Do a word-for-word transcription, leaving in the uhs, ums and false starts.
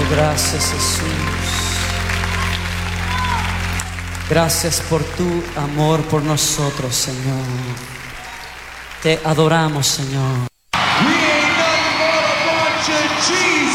Gracias, Jesús. Gracias por tu amor por nosotros, Señor. Te adoramos, Señor. We ain't nothing but a bunch of Jesus.